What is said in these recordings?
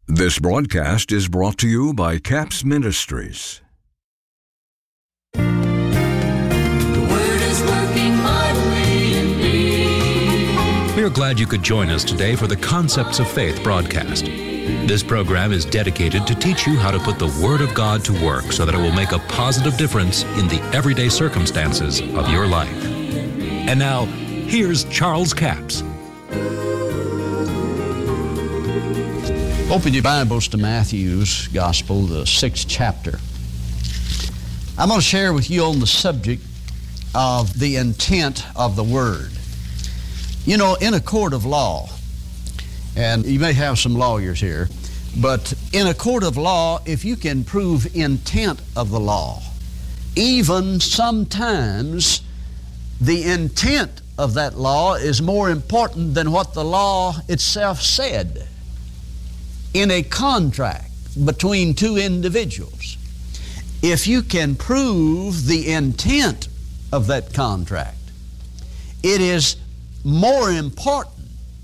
This broadcast is brought to you by CAPS Ministries. The Word is working mightily in me. We are glad you could join us today for the Concepts of Faith broadcast. This program is dedicated to teach you how to put the Word of God to work so that it will make a positive difference in the everyday circumstances of your life. And now, here's Charles Capps. Open your Bibles to Matthew's Gospel, the 6th chapter. I'm going to share with you on the subject of the intent of the Word. You know, in a court of law, and you may have some lawyers here, but in a court of law, if you can prove intent of the law, even sometimes the intent of that law is more important than what the law itself said. In a contract between two individuals, if you can prove the intent of that contract, it is more important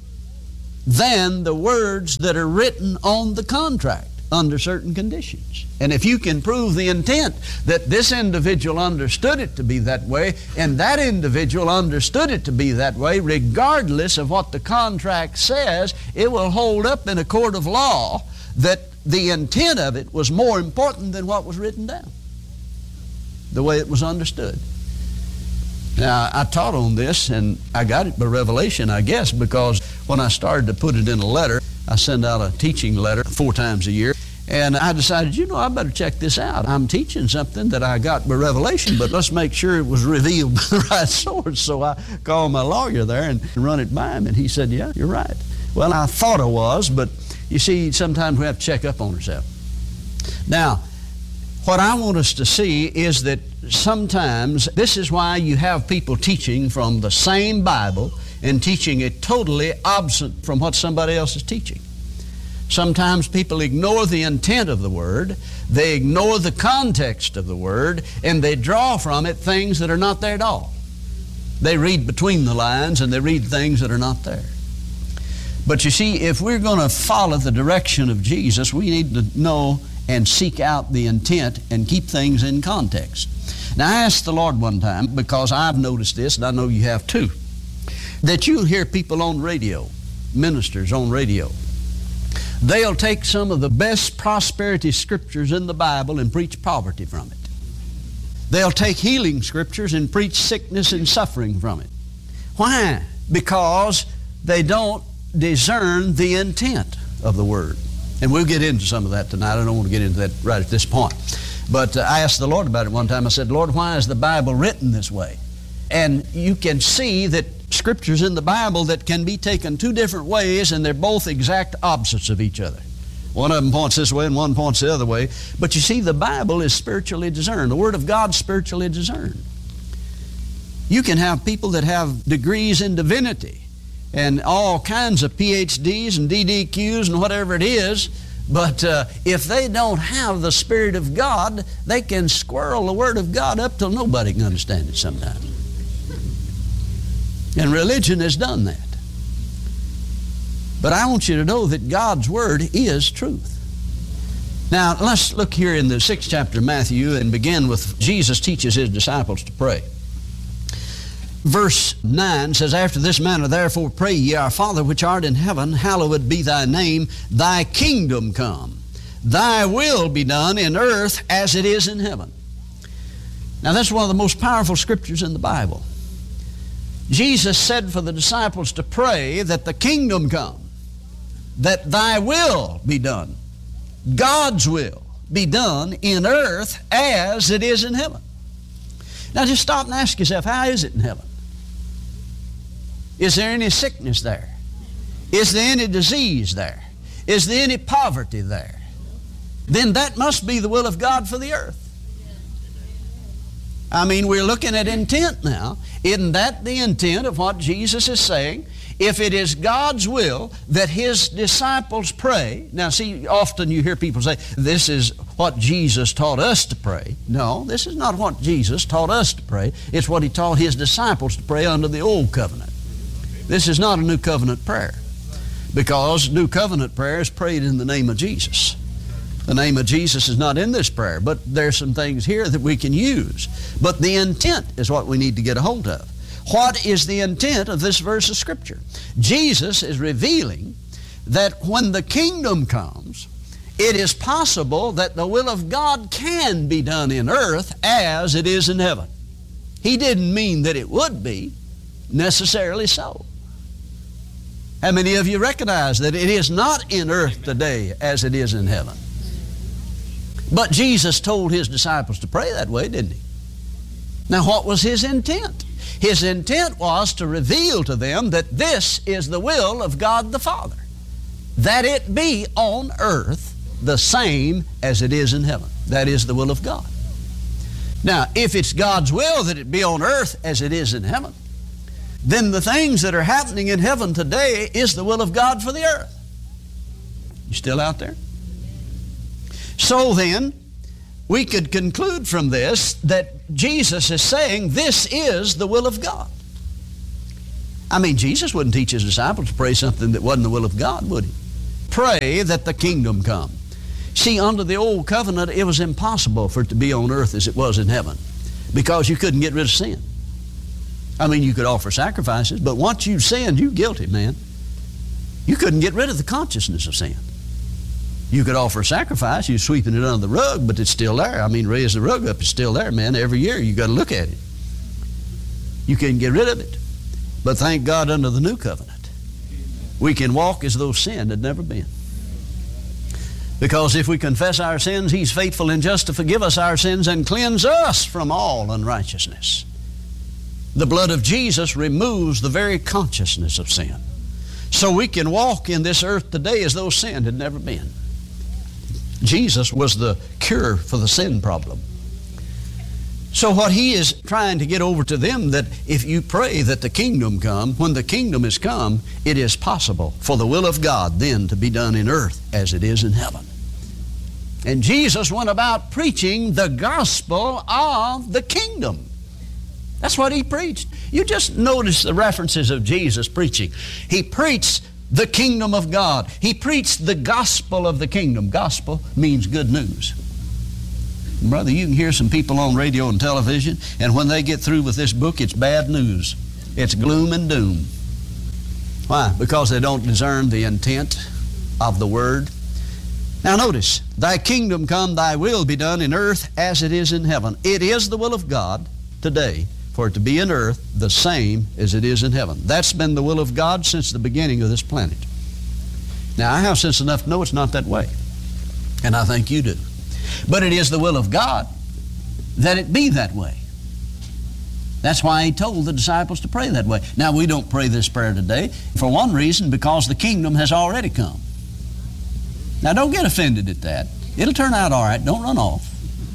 than the words that are written on the contract under certain conditions. And if you can prove the intent that this individual understood it to be that way, and that individual understood it to be that way, regardless of what the contract says, it will hold up in a court of law that the intent of it was more important than what was written down, the way it was understood. Now, I taught on this, and I got it by revelation, I guess, because when I started to put it in a letter, I send out a teaching letter 4 times a year, and I decided, I better check this out. I'm teaching something that I got by revelation, but let's make sure it was revealed by the right source. So I called my lawyer there and run it by him, and he said, yeah, you're right. Well, I thought I was, but you see, sometimes we have to check up on ourselves. Now, what I want us to see is that sometimes this is why you have people teaching from the same Bible and teaching it totally opposite from what somebody else is teaching. Sometimes people ignore the intent of the Word, they ignore the context of the Word, and they draw from it things that are not there at all. They read between the lines and they read things that are not there. But you see, if we're going to follow the direction of Jesus, we need to know and seek out the intent and keep things in context. Now, I asked the Lord one time, because I've noticed this, and I know you have too, that you'll hear people on radio, ministers on radio. They'll take some of the best prosperity scriptures in the Bible and preach poverty from it. They'll take healing scriptures and preach sickness and suffering from it. Why? Because they don't discern the intent of the Word. And we'll get into some of that tonight. I don't want to get into that right at this point. But I asked the Lord about it one time. I said, Lord, why is the Bible written this way? And you can see that scriptures in the Bible that can be taken 2 different ways, and they're both exact opposites of each other. One of them points this way and one points the other way. But you see, the Bible is spiritually discerned. The Word of God is spiritually discerned. You can have people that have degrees in divinity and all kinds of PhDs and DDQs and whatever it is, but if they don't have the Spirit of God, they can squirrel the Word of God up till nobody can understand it sometimes. And religion has done that. But I want you to know that God's Word is truth. Now, let's look here in the 6th chapter of Matthew and begin with Jesus teaches His disciples to pray. Verse 9 says, After this manner therefore pray ye, Our Father which art in heaven, hallowed be thy name, thy kingdom come. Thy will be done in earth as it is in heaven. Now that's one of the most powerful scriptures in the Bible. Jesus said for the disciples to pray that the kingdom come, that thy will be done, God's will be done in earth as it is in heaven. Now just stop and ask yourself, how is it in heaven? Is there any sickness there? Is there any disease there? Is there any poverty there? Then that must be the will of God for the earth. I mean, we're looking at intent now. Isn't that the intent of what Jesus is saying? If it is God's will that His disciples pray, now see, often you hear people say, this is what Jesus taught us to pray. No, this is not what Jesus taught us to pray. It's what He taught His disciples to pray under the Old Covenant. This is not a New Covenant prayer. because New Covenant prayer is prayed in the name of Jesus. The name of Jesus is not in this prayer, but there's some things here that we can use. But the intent is what we need to get a hold of. What is the intent of this verse of Scripture? Jesus is revealing that when the kingdom comes, it is possible that the will of God can be done in earth as it is in heaven. He didn't mean that it would be necessarily so. How many of you recognize that it is not in earth today as it is in heaven? But Jesus told His disciples to pray that way, didn't He? Now, what was His intent? His intent was to reveal to them that this is the will of God the Father, that it be on earth the same as it is in heaven. That is the will of God. Now, if it's God's will that it be on earth as it is in heaven, then the things that are happening in heaven today is the will of God for the earth. You still out there? So then, we could conclude from this that Jesus is saying this is the will of God. I mean, Jesus wouldn't teach His disciples to pray something that wasn't the will of God, would He? Pray that the kingdom come. See, under the old covenant, it was impossible for it to be on earth as it was in heaven, because you couldn't get rid of sin. I mean, you could offer sacrifices, but once you sinned, you're guilty, man. You couldn't get rid of the consciousness of sin. You could offer a sacrifice, you're sweeping it under the rug, but it's still there. I mean, raise the rug up, it's still there, man. Every year you got to look at it. You couldn't get rid of it. But thank God, under the new covenant, we can walk as though sin had never been. Because if we confess our sins, He's faithful and just to forgive us our sins and cleanse us from all unrighteousness. The blood of Jesus removes the very consciousness of sin. So we can walk in this earth today as though sin had never been. Jesus was the cure for the sin problem. So what He is trying to get over to them, that if you pray that the kingdom come, when the kingdom is come, it is possible for the will of God then to be done in earth as it is in heaven. And Jesus went about preaching the gospel of the kingdom. That's what He preached. You just notice the references of Jesus preaching. He preached the kingdom of God. He preached the gospel of the kingdom. Gospel means good news. Brother, you can hear some people on radio and television, and when they get through with this book, it's bad news. It's gloom and doom. Why? Because they don't discern the intent of the word. Now notice, Thy kingdom come, Thy will be done in earth as it is in heaven. It is the will of God today for it to be in earth the same as it is in heaven. That's been the will of God since the beginning of this planet. Now, I have sense enough to know it's not that way, and I think you do. But it is the will of God that it be that way. That's why He told the disciples to pray that way. Now, we don't pray this prayer today, for one reason, because the kingdom has already come. Now, don't get offended at that. It'll turn out all right. Don't run off.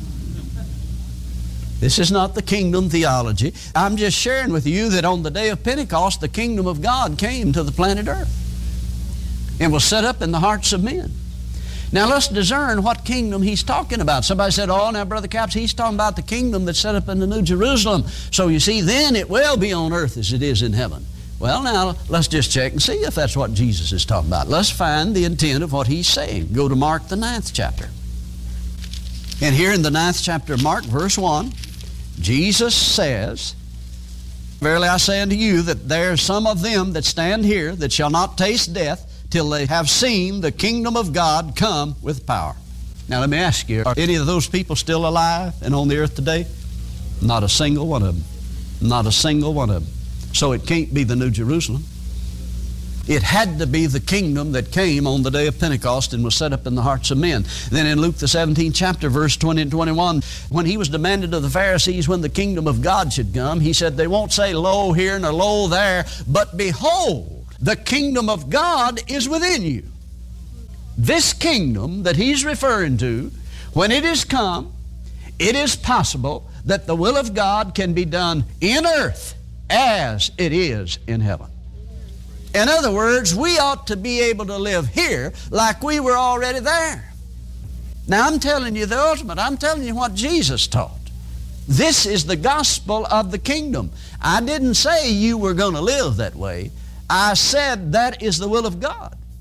This is not the kingdom theology. I'm just sharing with you that on the day of Pentecost, the kingdom of God came to the planet Earth and was set up in the hearts of men. Now let's discern what kingdom He's talking about. Somebody said, oh, now Brother Capps, He's talking about the kingdom that's set up in the New Jerusalem. So you see, then it will be on earth as it is in heaven. Well, now let's just check and see if that's what Jesus is talking about. Let's find the intent of what He's saying. Go to Mark, the 9th chapter. And here in the 9th chapter of Mark, verse 1, Jesus says, verily I say unto you that there are some of them that stand here that shall not taste death till they have seen the kingdom of God come with power. Now let me ask you, are any of those people still alive and on the earth today? Not a single one of them. Not a single one of them. So it can't be the New Jerusalem. It had to be the kingdom that came on the day of Pentecost and was set up in the hearts of men. Then in Luke the 17th chapter, verse 20 and 21, when He was demanded of the Pharisees when the kingdom of God should come, He said, they won't say, lo here nor lo there, but behold, the kingdom of God is within you. This kingdom that He's referring to, when it is come, it is possible that the will of God can be done in earth as it is in heaven. In other words, we ought to be able to live here like we were already there. Now I'm telling you the ultimate. I'm telling you what Jesus taught. This is the gospel of the kingdom. I didn't say you were going to live that way. I said that is the will of God.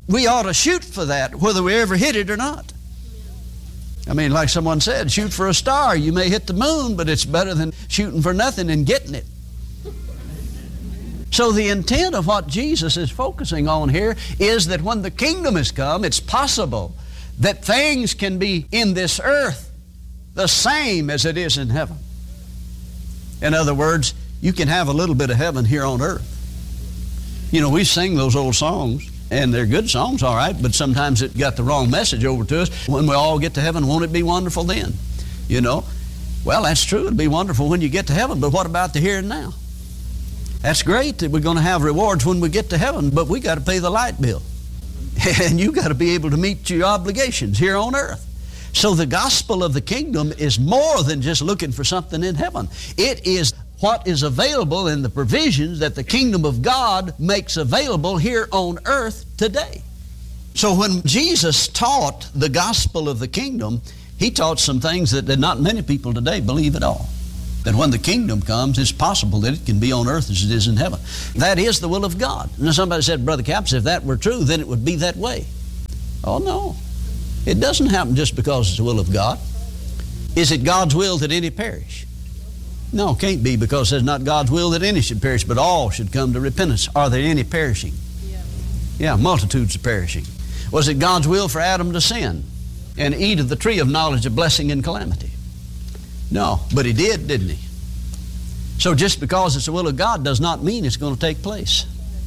we ought to shoot for that, whether we ever hit it or not. I mean, like someone said, shoot for a star. You may hit the moon, but it's better than shooting for nothing and getting it. So the intent of what Jesus is focusing on here is that when the kingdom has come, it's possible that things can be in this earth the same as it is in heaven. In other words, you can have a little bit of heaven here on earth. You know, we sing those old songs, and they're good songs, all right, but sometimes it got the wrong message over to us. When we all get to heaven, won't it be wonderful then? You know, well, that's true. It'll be wonderful when you get to heaven, but what about the here and now? That's great that we're going to have rewards when we get to heaven, but we got to pay the light bill. And you got to be able to meet your obligations here on earth. So the gospel of the kingdom is more than just looking for something in heaven. It is what is available in the provisions that the kingdom of God makes available here on earth today. So when Jesus taught the gospel of the kingdom, He taught some things that not many people today believe at all. That when the kingdom comes, it's possible that it can be on earth as it is in heaven. That is the will of God. Now somebody said, Brother Capps, if that were true, then it would be that way. Oh no. It doesn't happen just because it's the will of God. Is it God's will that any perish? No, it can't be, because it's not God's will that any should perish, but all should come to repentance. Are there any perishing? Yeah, multitudes are perishing. Was it God's will for Adam to sin and eat of the tree of knowledge of blessing and calamity? No, but he did, didn't he? So just because it's the will of God does not mean it's going to take place.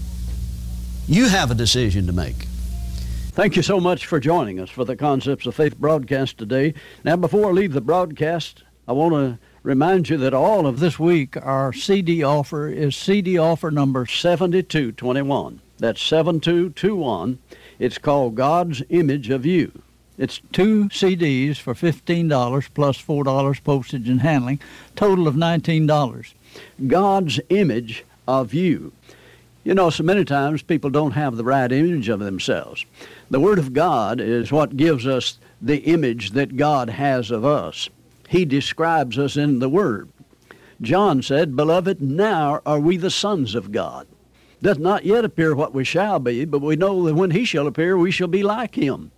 You have a decision to make. Thank you so much for joining us for the Concepts of Faith broadcast today. Now, before I leave the broadcast, I want to remind you that all of this week our CD offer is CD offer number 7221. That's 7221. It's called God's Image of You. It's 2 CDs for $15 plus $4 postage and handling, total of $19. God's Image of You. You know, so many times people don't have the right image of themselves. The Word of God is what gives us the image that God has of us. He describes us in the Word. John said, Beloved, now are we the sons of God. Doth not yet appear what we shall be, but we know that when He shall appear, we shall be like Him.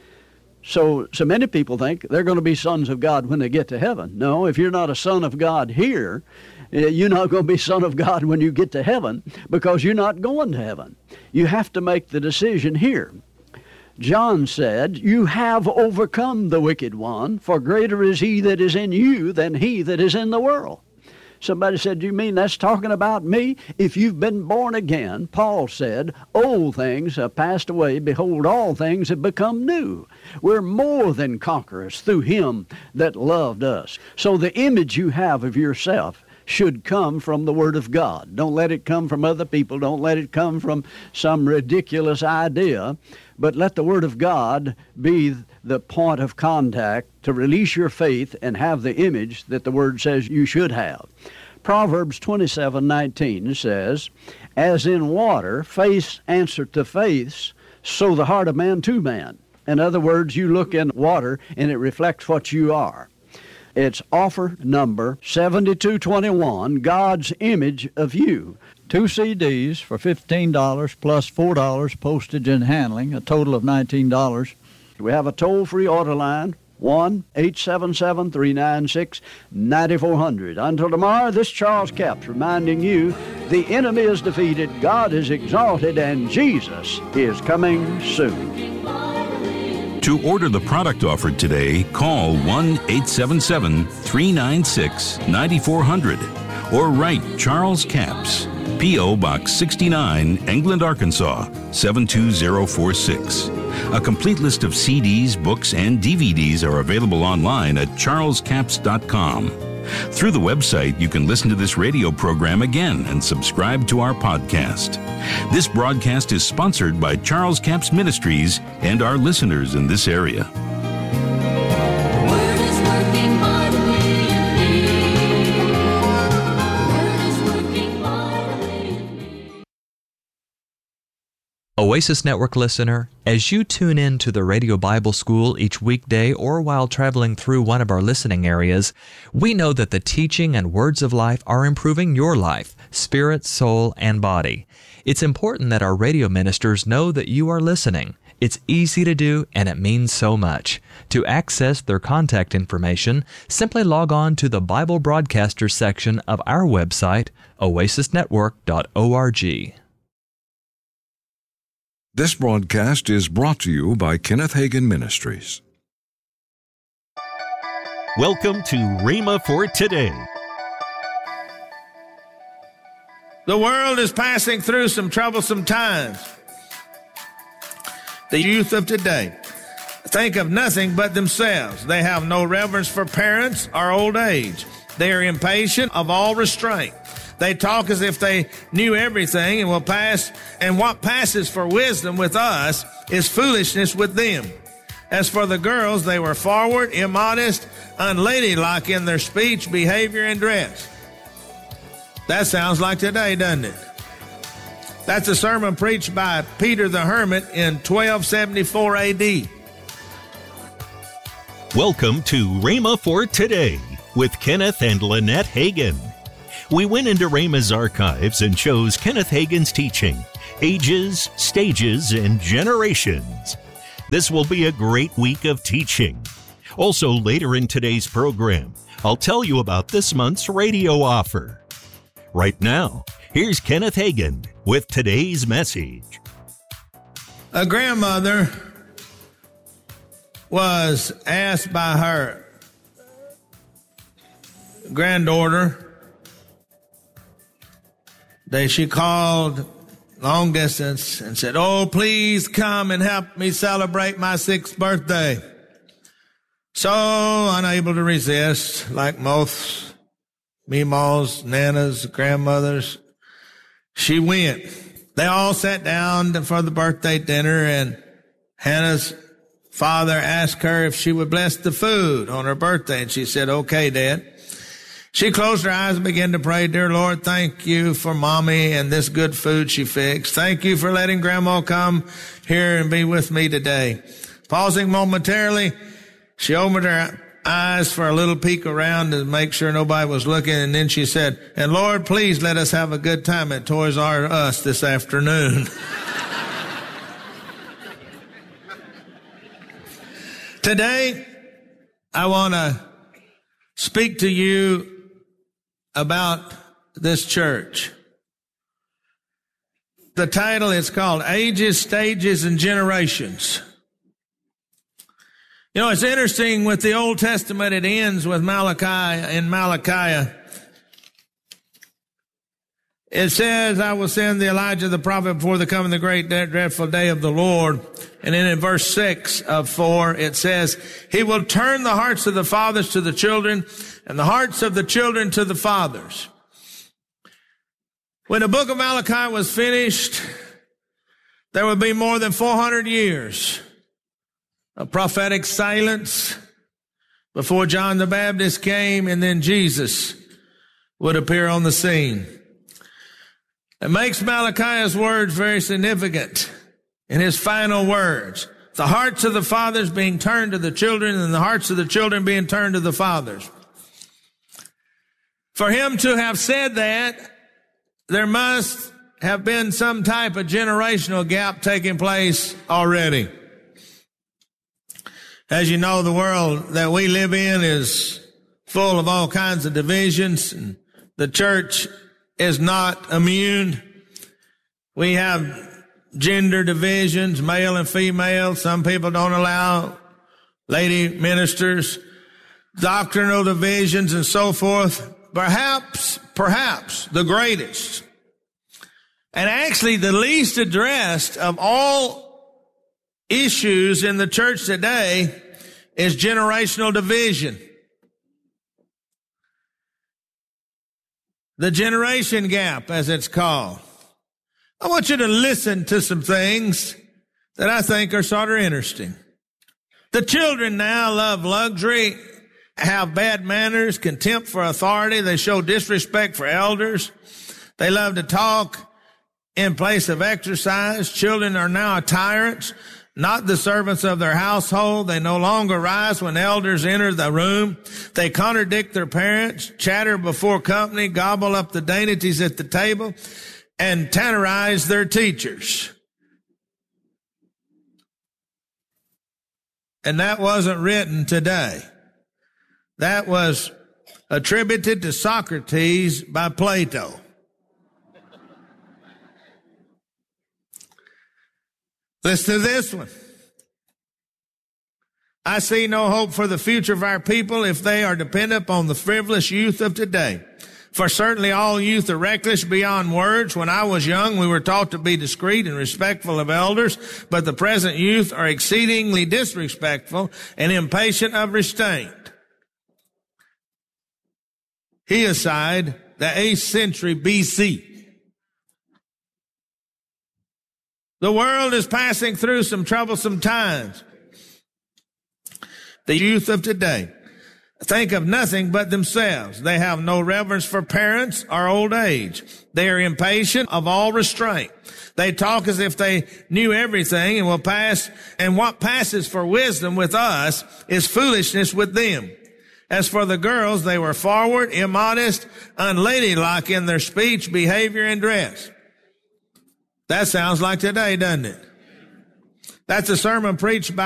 So many people think they're going to be sons of God when they get to heaven. No, if you're not a son of God here, you're not going to be son of God when you get to heaven, because you're not going to heaven. You have to make the decision here. John said, You have overcome the wicked one, for greater is he that is in you than he that is in the world. Somebody said, You mean that's talking about me? If you've been born again, Paul said, Old things have passed away. Behold, all things have become new. We're more than conquerors through Him that loved us. So the image you have of yourself should come from the Word of God. Don't let it come from other people. Don't let it come from some ridiculous idea. But let the Word of God be the point of contact to release your faith and have the image that the Word says you should have. Proverbs 27:19 says, As in water, face answer to face, so the heart of man to man. In other words, you look in water and it reflects what you are. It's offer number 7221, God's Image of You. 2 CDs for $15 plus $4 postage and handling, a total of $19. We have a toll-free order line, 1-877-396-9400. Until tomorrow, this Charles Capps reminding you, the enemy is defeated, God is exalted, and Jesus is coming soon. To order the product offered today, call 1-877-396-9400 or write Charles Capps, P.O. Box 69, England, Arkansas, 72046. A complete list of CDs, books, and DVDs are available online at charlescapps.com. Through the website, you can listen to this radio program again and subscribe to our podcast. This broadcast is sponsored by Charles Capps Ministries and our listeners in this area. The Word is working mightily in me. The Word is working mightily in me. Oasis Network listener, as you tune in to the Radio Bible School each weekday or while traveling through one of our listening areas, we know that the teaching and words of life are improving your life, spirit, soul, and body. It's important that our radio ministers know that you are listening. It's easy to do, and it means so much. To access their contact information, simply log on to the Bible Broadcasters section of our website, oasisnetwork.org. This broadcast is brought to you by Kenneth Hagin Ministries. Welcome to Rhema for Today. The world is passing through some troublesome times. The youth of today think of nothing but themselves. They have no reverence for parents or old age. They are impatient of all restraint. They talk as if they knew everything and will pass, and what passes for wisdom with us is foolishness with them. As for the girls, they were forward, immodest, unladylike in their speech, behavior, and dress. That sounds like today, doesn't it? That's a sermon preached by Peter the Hermit in 1274 AD. Welcome to Rhema for Today with Kenneth and Lynette Hagin. We went into Rhema's archives and chose Kenneth Hagin's teaching, Ages, Stages, and Generations. This will be a great week of teaching. Also, later in today's program, I'll tell you about this month's radio offer. Right now, here's Kenneth Hagin with today's message. A grandmother was asked by her granddaughter that she called long distance and said, "Oh, please come and help me celebrate my 6th birthday." So, unable to resist, like most Meemaws, Nanas, grandmothers, she went. They all sat down for the birthday dinner, and Hannah's father asked her if she would bless the food on her birthday, and she said, "Okay, Dad." She closed her eyes and began to pray, "Dear Lord, thank you for Mommy and this good food she fixed. Thank you for letting Grandma come here and be with me today." Pausing momentarily, she opened her eyes for a little peek around to make sure nobody was looking, and then she said, "And Lord, please let us have a good time at Toys R Us this afternoon." Today, I want to speak to you about this church. The title is called Ages, Stages, and Generations. You know, it's interesting with the Old Testament, it ends with Malachi. In Malachi, it says, "I will send the Elijah the prophet before the coming of the great dreadful day of the Lord." And then in verse 6 of 4, it says, "He will turn the hearts of the fathers to the children, and the hearts of the children to the fathers." When the book of Malachi was finished, there would be more than 400 years of prophetic silence before John the Baptist came, and then Jesus would appear on the scene. It makes Malachi's words very significant in his final words. The hearts of the fathers being turned to the children, and the hearts of the children being turned to the fathers. For him to have said that, there must have been some type of generational gap taking place already. As you know, the world that we live in is full of all kinds of divisions, and the church is not immune. We have gender divisions, male and female. Some people don't allow lady ministers, doctrinal divisions, and so forth. Perhaps the greatest, and actually the least addressed of all issues in the church today is generational division. The generation gap, as it's called. I want you to listen to some things that I think are sort of interesting. The children now love luxury, have bad manners, contempt for authority. They show disrespect for elders. They love to talk in place of exercise. Children are now tyrants, not the servants of their household. They no longer rise when elders enter the room. They contradict their parents, chatter before company, gobble up the dainties at the table, and terrorize their teachers. And that wasn't written today. That was attributed to Socrates by Plato. Listen to this one. I see no hope for the future of our people if they are dependent upon the frivolous youth of today. For certainly all youth are reckless beyond words. When I was young, we were taught to be discreet and respectful of elders, but the present youth are exceedingly disrespectful and impatient of restraint. Hesiod, the 8th century BC. The world is passing through some troublesome times. The youth of today think of nothing but themselves. They have no reverence for parents or old age. They are impatient of all restraint. They talk as if they knew everything and will pass, and what passes for wisdom with us is foolishness with them. As for the girls, they were forward, immodest, unladylike in their speech, behavior, and dress. That sounds like today, doesn't it? That's a sermon preached by